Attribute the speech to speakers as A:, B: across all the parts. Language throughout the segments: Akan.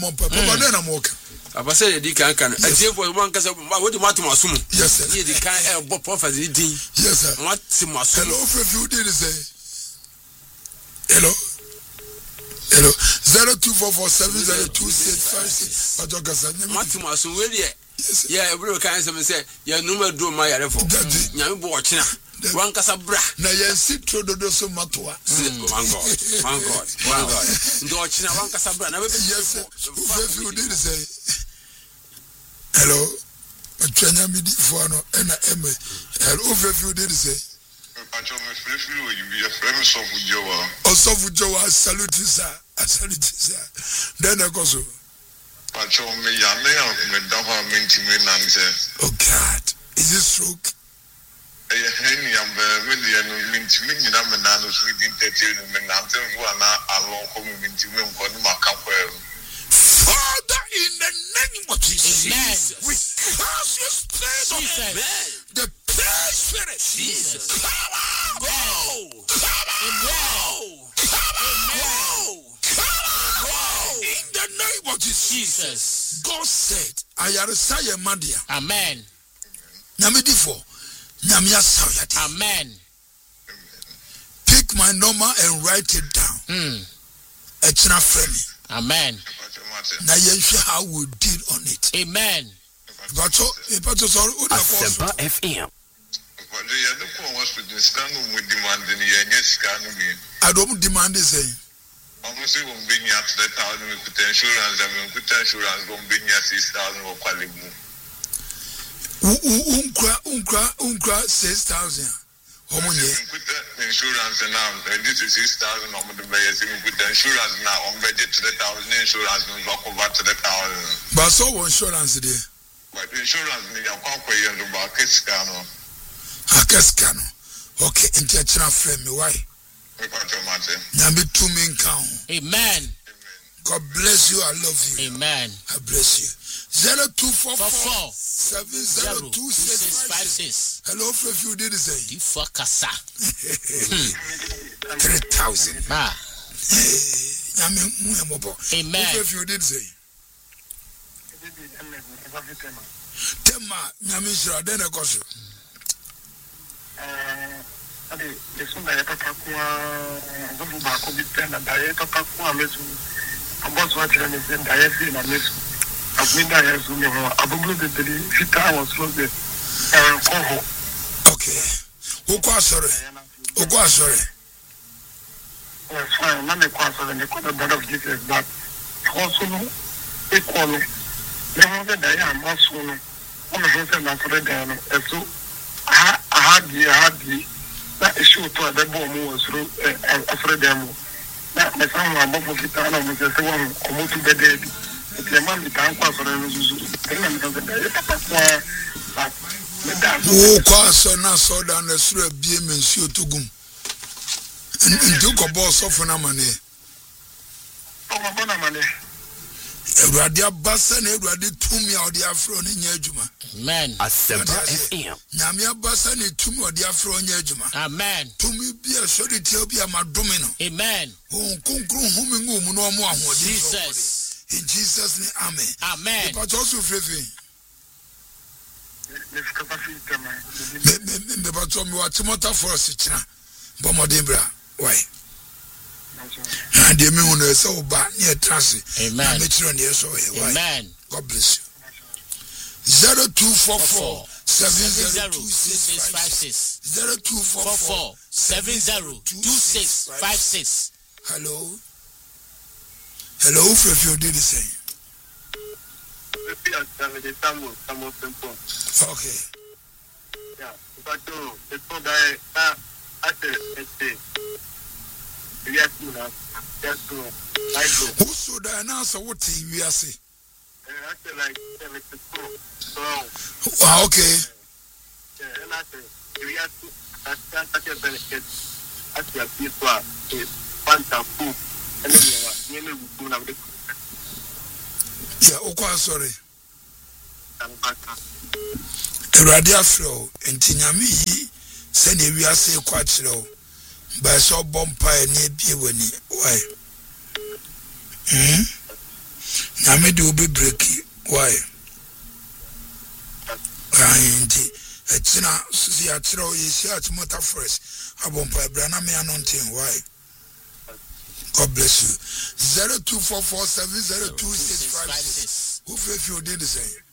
A: Mon papa badena moka.
B: Abase di kan ade for one kasa what matum asum.
A: Yes sir.
B: Ye di kan bo prophet din.
A: Yes sir.
B: Matum asum.
A: Hello Fefu did say. Hello. 0244702656. Adokasa.
B: Matum asum we dey. Yeah, every kind say your number do my yare for. Nyame bo ochina. One kasa bra.
A: Na yen sitro dodo so matoa.
B: One God. Ndo ochina one kasa bra. Na be
A: yes. Fefu did say. Hello. Atwanya midi fo no na eme. Hello Fefu did say.
C: Pacho me Fefu you be a friend of Jowa.
A: Osofu Jowa salute sir. Then I go so.
C: Pacho me yame me dafa mentime nanse.
A: Oh God. Is it stroke?
C: Hen yam really no mentime nyina me nanu so din tete no me nanse wo ana alon ko me mentime nko no makafo.
A: Father, in the name of Jesus, we cast your spirit of the prayer spirit. Jesus, come out, go, in the name of Jesus. God said, I am Saya Mandia.
D: Amen.
A: Namidifo, Namia Sayati.
D: Amen.
A: Pick my number and write it down. It's not friendly.
D: Amen.
A: Now you how we deal on it.
D: Amen.
A: But so
E: Asempa FM.
A: I don't demand the same.
C: Almost won't be near to the town with insurance and with insurance won't be near 6,000 or quality. Unkra 6,000. Insurance now, this is 6,000 on the base with the insurance now on budget to the town insurance and walk over to the town.
A: But so insurance there.
C: But insurance me a company and about Cascano.
A: A Cascano. Okay, intentional frame me why? Nambi 2 min count.
D: Amen.
A: God bless you. I love you.
D: Amen.
A: I bless you. 0244
D: 702656.
A: Hello, if you did the same.
D: Difakasa.
A: 3,000.
D: Amen.
A: If you did say. Tema, Yamisha, then I got you.
F: The soon I Takua, Zubaco, and Dieta Takua, about what I said, Diet and Miss. I've been there as we have a blue the Fita was from the
A: okay. Sorry. Sorry.
F: That's fine. Not the question and the blood of Jesus, but also equally. Never said I am more soon. I'm a person that's already there. And so I had that issue to the bomb was through after them. That my son was above Kitana was the one almost to the dead. The man with the uncle for the
A: na so down the sure be mensuo to gum. And do go boss of na money. Ewurade abasa na ewurade tumi a odi afro ne nya adwuma.
D: Amen.
E: Asempa FM.
A: Nyame abasa na tumi odi afro nya adwuma.
D: Amen.
A: Tumi bi a so de tie bi amadome no.
D: Amen.
A: Konkron humi ngum no mo ahode.
D: Jesus.
A: In Jesus' name, amen.
D: Amen.
A: But also free. But me what tomorrow for us china. Bomodembra. Why? And the me who so bad near transit.
D: Amen.
A: Amen. God bless you. 0244
D: 702656.
A: 0244
D: 702656.
A: Hello. Hello, if you did the same. Okay.
F: Yeah, but it's so that I say, yes,
A: who so that answer what we are saying?
F: I feel like 74.
A: Okay.
F: And I say, we have to such a benefit as your people is fantastic. And then you know,
A: yeah, okay, sorry. Radio flow and Tinyami send a we are say quite slow. By so bumpire near be when why? Nyame de obi breaki. Why? Auntie, China, see a throw is here to motor first. I won't pay Brana me anointing. Why? God bless you. 0244702656. Who if you did the same?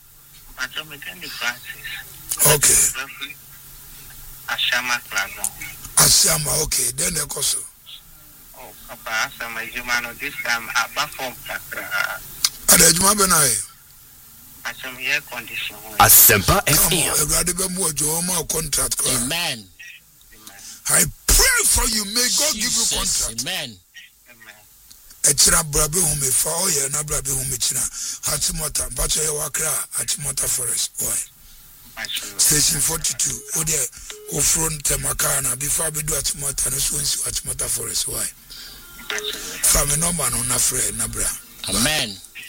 A: Okay.
F: Ashama Plaza.
A: Ashama, okay. Then the cost.
F: Oh, Papa, Ashama, you man, this time I perform Patra.
A: Adejuma Benai.
F: Ashama air condition.
E: Asempa FM.
A: Contract.
D: Amen.
A: I pray for you. May God give you contract.
D: Amen.
A: Echira brabe hume fa oye na brabe hume china. Hatimota, bacha ye wakra, Hatimota Forest. Why? Station 42. Ode ofron temakana before we do Hatimota no so nsi Hatimota Forest. Why? From a number no na friend na bra.
D: Amen.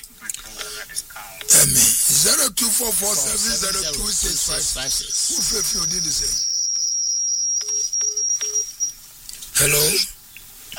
A: Amen. 0244702656. Who if you did the same? Hello.